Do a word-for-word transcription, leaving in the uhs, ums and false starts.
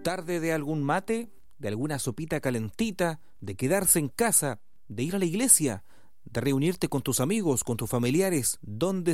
Tarde de algún mate, de alguna sopita calentita, de quedarse en casa, de ir a la iglesia, de reunirte con tus amigos, con tus familiares, donde